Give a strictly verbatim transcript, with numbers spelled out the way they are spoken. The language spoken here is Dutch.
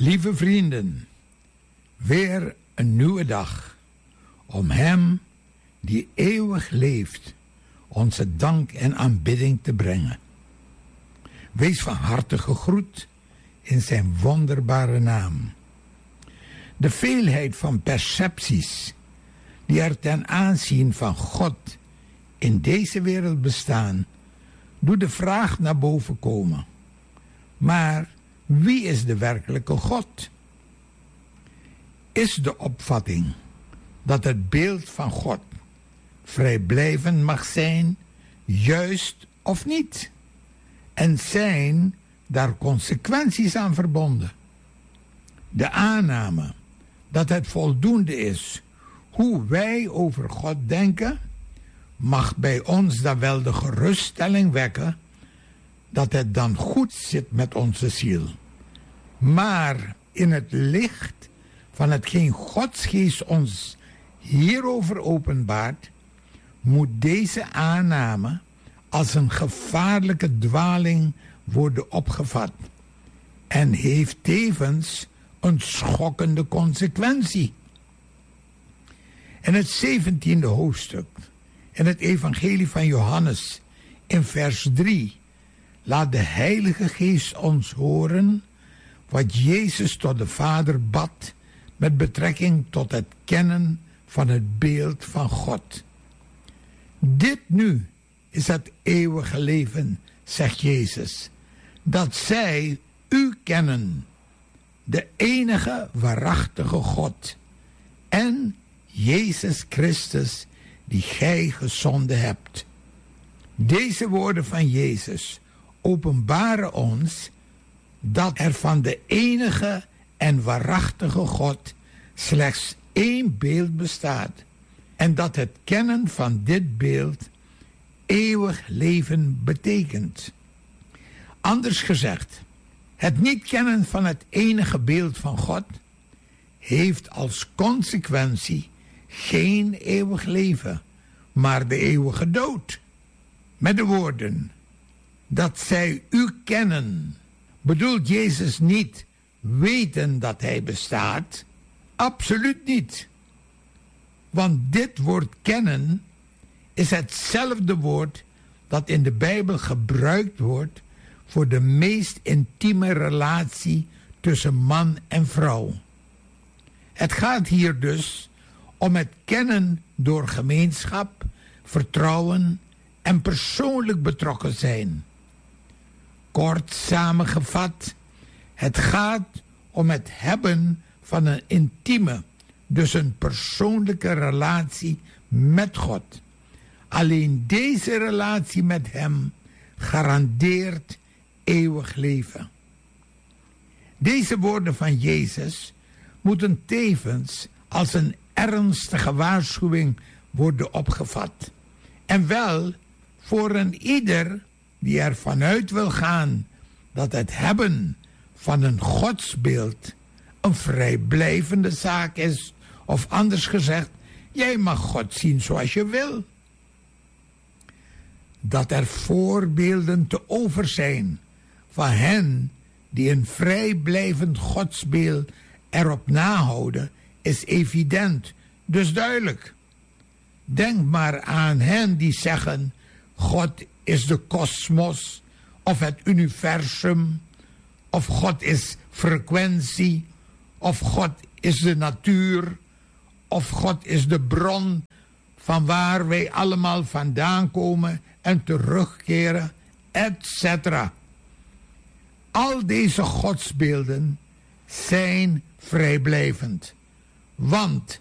Lieve vrienden, weer een nieuwe dag om Hem die eeuwig leeft onze dank en aanbidding te brengen. Wees van harte gegroet in zijn wonderbare naam. De veelheid van percepties die er ten aanzien van God in deze wereld bestaan, doet de vraag naar boven komen. Maar wie is de werkelijke God? Is de opvatting dat het beeld van God vrijblijvend mag zijn, juist of niet? En zijn daar consequenties aan verbonden? De aanname dat het voldoende is hoe wij over God denken, mag bij ons dan wel de geruststelling wekken dat het dan goed zit met onze ziel. Maar in het licht van hetgeen Gods Geest ons hierover openbaart, moet deze aanname als een gevaarlijke dwaling worden opgevat en heeft tevens een schokkende consequentie. In het zeventiende hoofdstuk, in het evangelie van Johannes, in vers drie, laat de Heilige Geest ons horen wat Jezus tot de Vader bad met betrekking tot het kennen van het beeld van God. Dit nu is het eeuwige leven, zegt Jezus, dat zij u kennen, de enige waarachtige God, en Jezus Christus, die gij gezonden hebt. Deze woorden van Jezus openbaren ons dat er van de enige en waarachtige God slechts één beeld bestaat en dat het kennen van dit beeld eeuwig leven betekent. Anders gezegd, het niet kennen van het enige beeld van God heeft als consequentie geen eeuwig leven, maar de eeuwige dood. Met de woorden, dat zij u kennen, bedoelt Jezus niet weten dat hij bestaat? Absoluut niet. Want dit woord kennen is hetzelfde woord dat in de Bijbel gebruikt wordt voor de meest intieme relatie tussen man en vrouw. Het gaat hier dus om het kennen door gemeenschap, vertrouwen en persoonlijk betrokken zijn. Kort samengevat, het gaat om het hebben van een intieme, dus een persoonlijke relatie met God. Alleen deze relatie met Hem garandeert eeuwig leven. Deze woorden van Jezus moeten tevens als een ernstige waarschuwing worden opgevat. En wel voor een ieder die ervan uit wil gaan dat het hebben van een godsbeeld een vrijblijvende zaak is, of anders gezegd, jij mag God zien zoals je wil. Dat er voorbeelden te over zijn van hen die een vrijblijvend godsbeeld erop nahouden, is evident, dus duidelijk. Denk maar aan hen die zeggen, God is de kosmos, of het universum, of God is frequentie, of God is de natuur, of God is de bron van waar wij allemaal vandaan komen en terugkeren, et cetera. Al deze godsbeelden zijn vrijblijvend, want